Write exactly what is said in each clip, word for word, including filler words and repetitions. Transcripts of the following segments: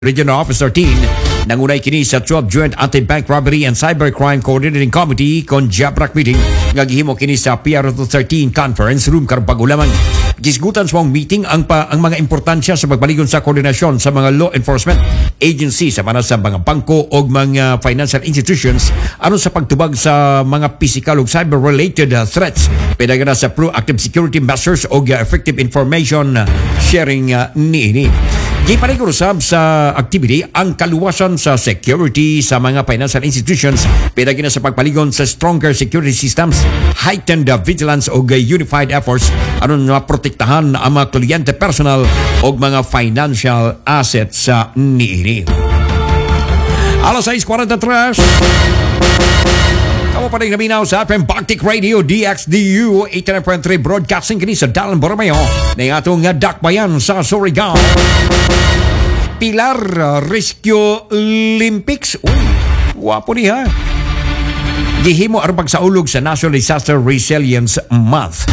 Regional Office thirteen nangunay kini sa twelve Joint Anti-Bank Robbery and Cybercrime Coordinating Committee kon Jabrak meeting nga gihimo kini sa P R thirteen Conference Room karong pag-ulaman. Gisgutan sa mong meeting ang pa, ang mga importansya sa pagbaligon sa koordinasyon sa mga law enforcement agencies sa para sa mga bangko o mga financial institutions aron sa pagtubag sa mga physical ug cyber-related uh, threats. Pinagana sa proactive security measures o uh, effective information sharing uh, niini. Gipalig usab sa activity ang kaluwasan sa security sa mga financial institutions pinagina sa pagpaligon sa stronger security systems, heightened vigilance o unified efforts aron maprotektahan ang mga kliyente personal o mga financial assets sa niini. Alas sais forty-three Kamu pa rin naminaw sa F M Baltic Radio D X D U eighty-nine point three broadcasting kini sa Dalan Borromeo na atong dakbayan sa Surigao. Pilar Rescue Olympics. Uy, wapo niya. Gihimo aron pagsaulog sa National Disaster Resilience Month.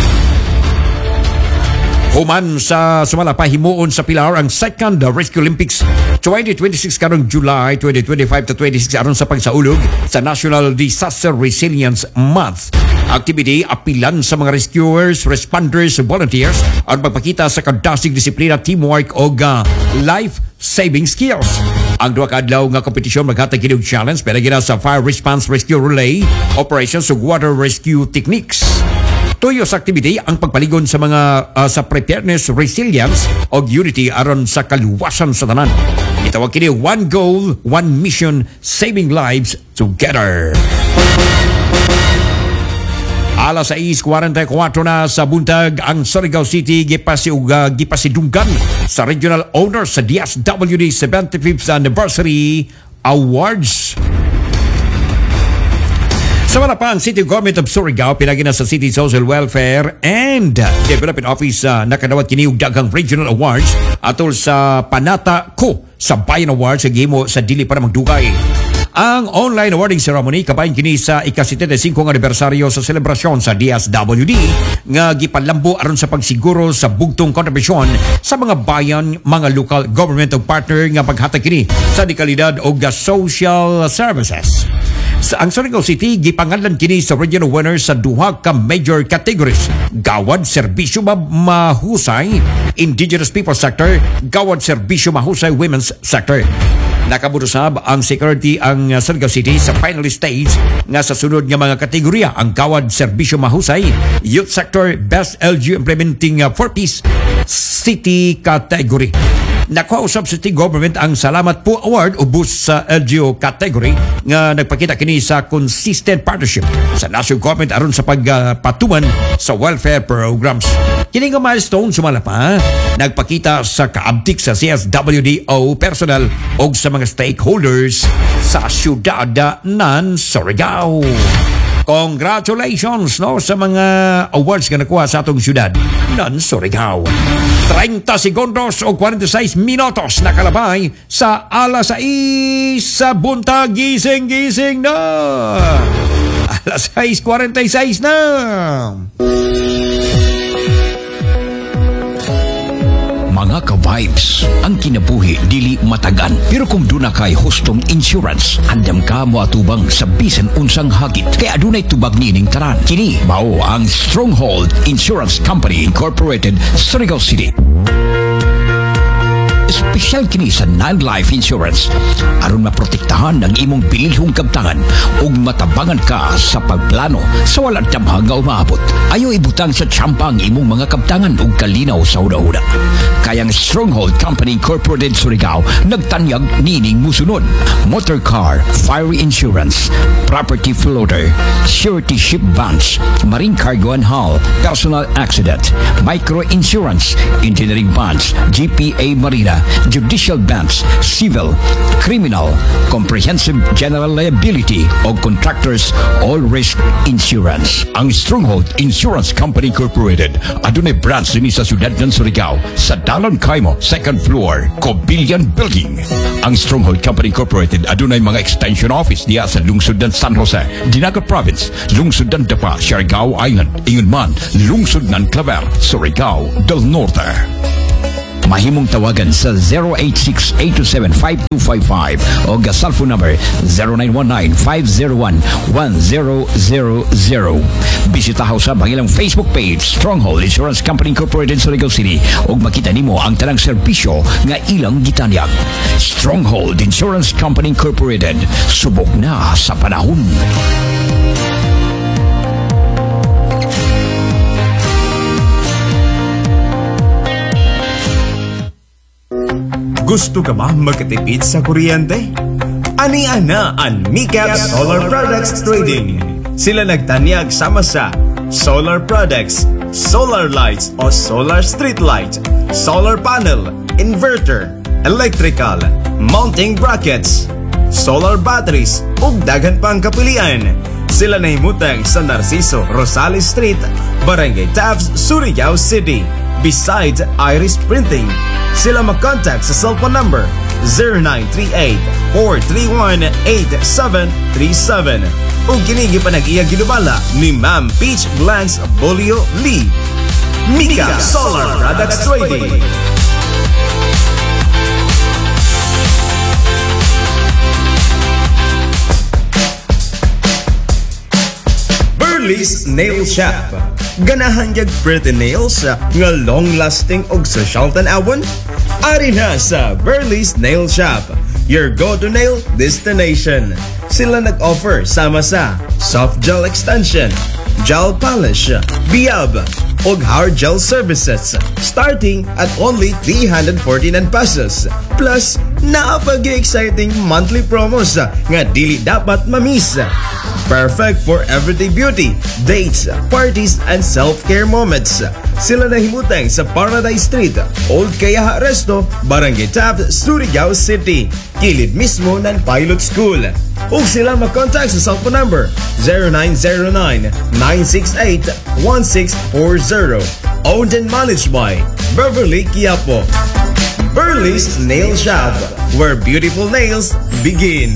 Human sa sumala pa himuon sa Pilar ang second Rescue Olympics twenty twenty-six karong July twenty twenty-five to twenty-six aron sa pagsaulog sa National Disaster Resilience Month. Activity apilan sa mga rescuers, responders, volunteers aron pagpakita sa kadasig disiplina, teamwork o uh, life-saving skills. Ang duha ka adlaw nga kompetisyon maghatag kini og challenge pero gina sa fire response rescue relay, operations ug water rescue techniques. Tuyo sa activity ang pagpaligon sa mga uh, sa preparedness, resilience o unity aron sa kaluwasan sa tanan. Gitawag kini one goal, one mission, saving lives together. Alas sais forty-four na sa buntag ang Surigao City gipasi ug uh, gipasidunggan sa regional owner sa D S W D seventy-fifth Anniversary Awards. Sa wala pa ang City Government of Surigao pinagina sa City Social Welfare and Development Office uh, nakadawat kini og daghang regional awards atol sa Panata Ko sa Bayan Awards sa gihimo sa dili para magdugay. Ang online awarding ceremony kabahin kini sa ika-seventy-five nga anibersaryo sa selebrasyon sa D S W D nga gipanlambo aron sa pagsiguro sa bugtong kontribusyon sa mga bayan, mga local government ug partner nga paghatag kini sa dekalidad og social services. Sa ang Surigao City gipangalan kini sa regional winners sa duha ka major categories: Gawad Serbisyo Mahusay Indigenous People Sector, Gawad Serbisyo Mahusay Women's Sector. Nakabudusab ang security ang Surigao City sa final stage nga sa sunod nga mga kategorya ang Gawad Serbisyo Mahusay Youth Sector, Best L G U Implementing uh, four Ps City Category. Nakausap sa City Government ang Salamat Po Award ubos sa L G O category nga nagpakita kini sa consistent partnership sa national government aron sa pagpatuman uh, sa welfare programs. Kini nga milestone sumala pa nagpakita sa kaabtik sa C S W D O personnel o sa mga stakeholders sa siyudad ng Surigao. Congratulations no sa mga awards nga nakuha sa atong siyudad ng Surigao. thirty segundos o forty-six minutos nakalabay sa alas sais sa buntag. Gising-gising na. alas sais forty-six na. Mga ka-vibes, ang kinabuhi dili matagan. Pero kung duna kay hustong insurance, andam ka mo atubang sa bisan unsang hagit. Kaya adunay tubag nining taran. Kini mao ang Stronghold Insurance Company Incorporated, Surigao City. Espesyal kini sa non-life insurance aron maprotektahan ang imong bilihong kabtangan ug matabangan ka sa pagplano sa walang damhang nga umaabot. Ayaw ibutang sa tsampa ang imong mga kabtangan ug kalinaw sa huda-huda. Kaya ang Stronghold Company Incorporated Surigao nagtanyag nining musunod: motor car, fire insurance, property floater, surety ship bonds, marine cargo and hull, personal accident, micro insurance, engineering bonds, G P A Marina, judicial bonds, civil, criminal, comprehensive general liability o contractors all risk insurance. Ang Stronghold Insurance Company Incorporated adunay branch din sa siyudad ng Surigao sa Dalan Kaimo, second floor, Cobillian Building. Ang Stronghold Company Incorporated adunay mga extension office diya sa lungsod ng San Jose, Dinagat Province, lungsod ng Dapa, Siargao Island, ingon man lungsod ng Claver, Surigao del Norte. Mahimong tawagan sa zero eight six, eight two seven, five two five five o ga cellphone number zero nine one nine, five zero one, one zero zero zero. Bisitahaw sa ilang Facebook page Stronghold Insurance Company Incorporated sa Surigao City ug makita nimo ang tanang serbisyo nga ilang gitanyag. Stronghold Insurance Company Incorporated, subok na sa panahon. Gusto ka ba makatipid sa kuryente? Ani-ana ang Micap Solar Products Trading. Sila nagtanyag sama sa solar products, solar lights o solar street light, solar panel, inverter, electrical, mounting brackets, solar batteries ug daghan pang kapilian. Sila nahimutang sa Narciso Rosales Street, Barangay Taps, Surigao City, beside Iris Printing. Sila mag-contact sa cellphone number zero nine three eight, four three one, eight seven three seven. Ug kinigi pa nag-iya ginubala ni Ma'am Peach Glance Bolio Lee. Mika Solar Products Trading. Burley's Nail Shop. Ganahan yag pretty nails nga long-lasting og social tan-awon? Ari na sa Burley's Nail Shop, your go-to nail destination. Sila nag-offer sama sa soft gel extension, gel polish, biyab, og hard gel services starting at only three hundred forty-nine pesos. Plus, napag-exciting monthly promos nga dili dapat mamiss. Perfect for everyday beauty, dates, parties, and self-care moments. Sila nahimutang sa Paradise Street, Old Kayaha Resto, Barangay Taft, Surigao City, kilid mismo ng Pilot School. O sila mag-contact sa cellphone number zero nine zero nine, nine six eight, one six four zero. Owned and managed by Beverly Quiapo. Burley's Nail Shop, where beautiful nails begin.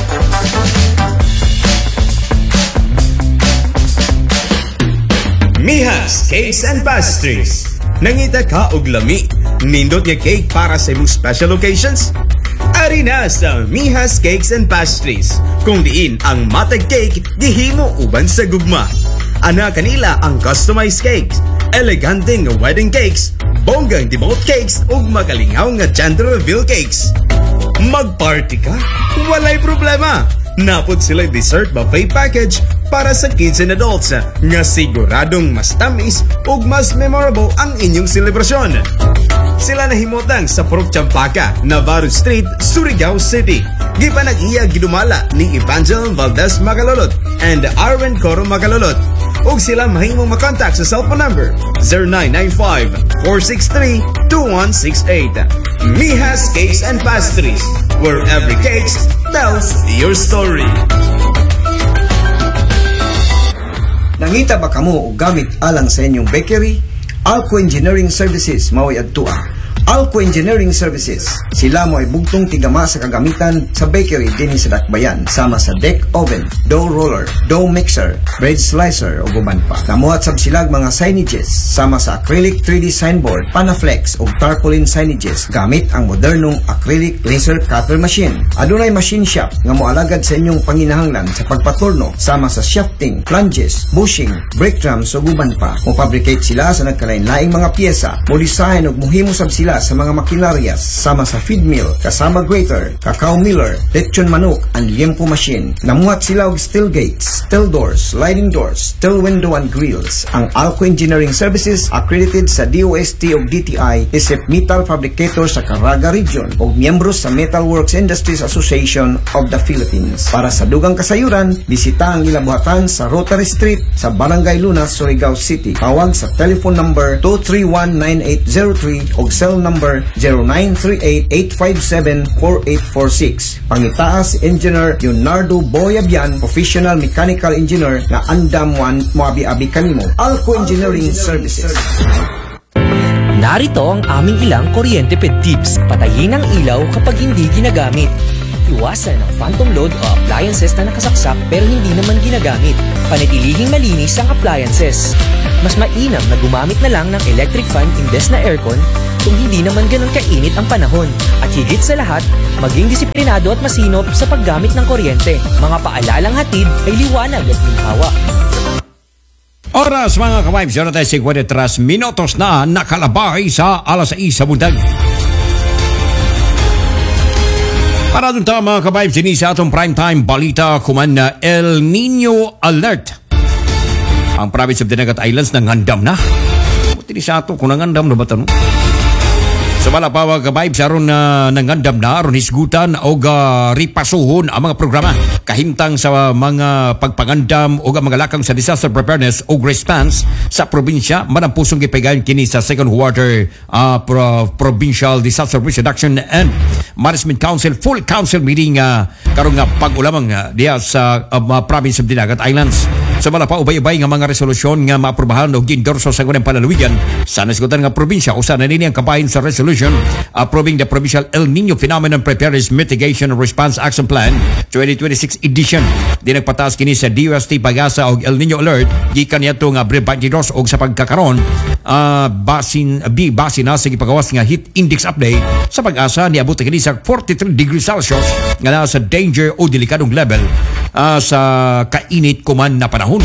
Mihas Cakes and Pastries. Nangita ka og lami, nindot nga cake para sa imong special occasions? Ari na sa Mihas Cakes and Pastries, kung diin ang matag cake gihimo uban sa gugma. Ana kanila ang customized cakes, eleganteng wedding cakes, bonggang devote cakes ug magalingaw nga gender reveal cakes. Mag-party ka? Walay problema. Napod sila dessert buffet package para sa kids and adults nga siguradong mas tamis ug mas memorable ang inyong selebrasyon. Sila nahimutang sa Purok Champaka, Navarro Street, Surigao City. Gipanag-iya gidumala ni Evangeline Valdez Magalolot and Arwen Coro Magalolot. Ug sila mahimong makontak sa cellphone number zero nine nine five, four six three, two one six eight. Mihas Cakes and Pastries, where every cake tells your story. Nangita ba kamo og gamit alang sa inyong bakery? Alco Engineering Services mao'y adtua. Alco Engineering Services, sila mo ay bugtong tigama sa kagamitan sa bakery din sa Dakbayan, sama sa deck oven, dough roller, dough mixer, bread slicer o guban pa. Namuhat sab silag mga signages sama sa acrylic three D signboard, Panaflex o tarpaulin signages gamit ang modernong acrylic laser cutter machine. Adunay machine shop nga moalagad sa inyong panginahanglan sa pagpaturno sama sa shafting, flanges, bushing, brake drums o guban pa. Mo-fabricate sila sa nagkalain-laing mga pyesa, mo-design o mohimo sab sila sa mga makinarias sama sa feed mill, kasama grater, cacao miller, lechon manok, and liempo machine. Namuhat sila og steel gates, steel doors, sliding doors, steel window and grills. Ang Alco Engineering Services accredited sa D O S T ug D T I isip metal fabricator sa Caraga Region ug miyembro sa Metal Works Industries Association of the Philippines. Para sa dugang kasayuran, bisita ang ilang buhatan sa Rotary Street sa Barangay Lunas, Surigao City. Tawag sa telephone number two three one, nine eight zero three ug cell number zero nine three eight, eight five seven, four eight four six. Pangitaas Engineer Leonardo Boyabian, Professional Mechanical Engineer na andam one moabi-abi kanimo. Alco Engineering Services. Narito ang aming ilang kuryente pet tips. Patayin ang ilaw kapag hindi ginagamit. Iwasan ang phantom load o appliances na nakasaksak pero hindi naman ginagamit. Panatilihing malinis ang appliances. Mas mainam na gumamit na lang ng electric fan imbes na aircon kung hindi naman ganun kainit ang panahon. At higit sa lahat, maging disiplinado at masinop sa paggamit ng kuryente. Mga paalalang hatid ay liwanag at ginhawa. Oras mga ka-vibes, yun na tayo fifty-three minutos na nakalabay sa alas sais sa buntag. Para dun ta mga ka-vibes, din sa atong primetime balita kuman na El Nino Alert. Ang province of Dinagat Islands nangandam na. Buti sa ato kung nangandam na ba tanong? Sa mga pa mga ka-vibes, aron na uh, nangandam na, aron hisgutan o uh, ripasuhon ang mga programa kahimtang sa mga pagpangandam o mga lakang sa disaster preparedness o response sa probinsya. Manampusong gipegayon kini sa second quarter uh, pro- Provincial Disaster Risk Reduction and Management Council full council meeting uh, karong nga pag-ulamang uh, diya sa uh, province of Dinagat Islands. Sa mga pa ubay-ubay nga mga resolusyon nga maaprubahan o gindorso sa ngunang palalawigan sa nasigutan nga probinsya usa na nini ang kabahin sa resolution approving the Provincial El Nino Phenomenon Preparedness Mitigation and Response Action Plan twenty twenty-six edition. Di nagpataas kini sa D U S T Pagasa og El Nino Alert gikan niadto nga Abril twenty-two og sa pagkakaron uh, basin bi basin na sa gipagawas nga heat index update sa Pag-asa niabot kini sa forty-three degrees Celsius nga naa sa danger o delikadong level uh, sa kainit kuman na panahon.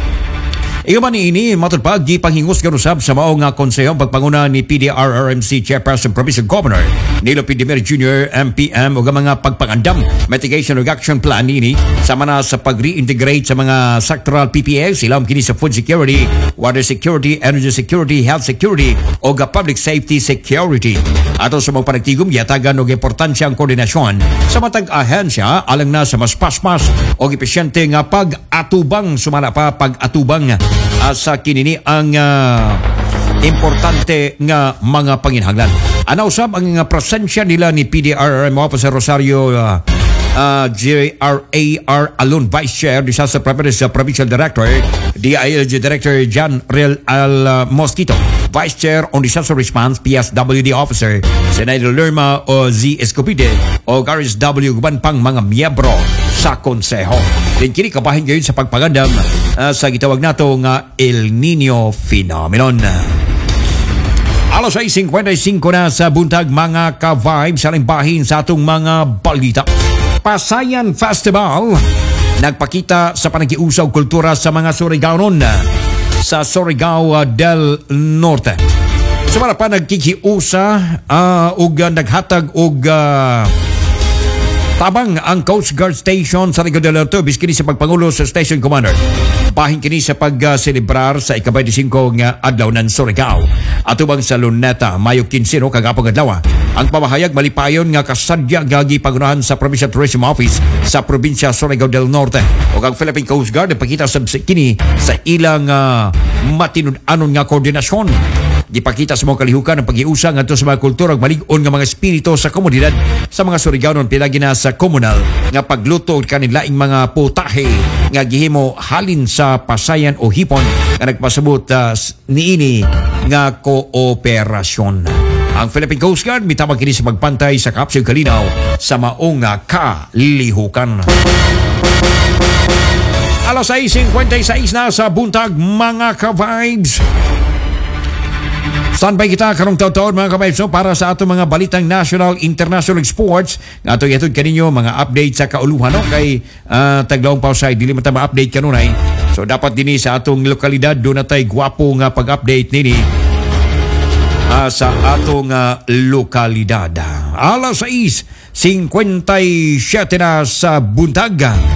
Iyo man ini matod pa gipanghingus kan usab sa mao nga konsehong pagpanguna ni P D R R M C Chairperson Provincial Governor Nilo Pidimir Junior M P M ug mga pagpangandam mitigation reduction plan ini sama na sa pag-reintegrate sa mga sectoral P P A silam kini sa food security, water security, energy security, health security ug public safety security. Ato sa mga panagtigom yatagan og importansya ang koordinasyon sa matag ahensya alang na sa mas paspas og epesyente nga pag-atubang sumala pa pag-atubang asa kinini ang uh, importante nga mga panginhanglan. Ana usab ang uh, presensya nila ni P D R R M Officer Rosario uh, uh, J R A R Alon, Vice Chair, Disaster Preparedness uh, Provincial Director, D I L G Director Jan Real Al uh, Mosquito, Vice Chair on Disaster Response P S W D Officer Senator Lerma o Z Escopide o R S W guban pang mga miyembro sa konseho. Din kini kabahin gayon sa pagpagandam uh, sa gitawag nato nga El Nino Phenomenon. Alas ay fifty-five na sa buntag mga ka-vibes sa limbahin sa atong mga balita. Pasayan Festival nagpakita sa panagiusaw kultura sa mga Surigaonon sa Surigao del Norte. Sumara pa nagkikiusa uh, ug naghatag og uh, tabang ang Coast Guard Station sa Surigao del Norte biskini sa pagpangulo sa Station Commander. Bahin kini sa pag-celebrar sa ika-twenty-five nga adlaw ng Surigao. Atubang sa Luneta, Mayo fifteen kagapong adlaw. Ang pamahayag malipayon nga kasadya gagi pagunahan sa Provincial Tourism Office sa probinsya Surigao del Norte. O ang Philippine Coast Guard pakita sa kini sa ilang uh, matinud-anon nga koordinasyon. Gipakita sa mga kalihukan ang pag-iusa ngadto sa mga kultura ug malig-on nga mga espiritu sa komunidad sa mga Surigaonon pilagi na sa komunal nga pagluto og kanilaing mga putahe nga gihimo halin sa pasayan o hipon nga nagpasabot uh, niini nga kooperasyon. Ang Philippine Coast Guard mitabang kini sa pagpantay sa kapsel kalinaw sa maong nga kalihukan. Alas sais fifty-six na sa buntag mga ka-vibes. Standby kita karong taon-taon mga ka-vibes no, para sa ato mga balitang national, international sports. Nga ito yatod kaninyo mga update sa kauluhan no? Kay uh, taglawang pausay, dili mata ma-update kanunay. So dapat din sa atong lokalidad doon na tayo gwapo nga pag-update nini uh, sa atong uh, lokalidad. Alas sais fifty-seven na sa buntag.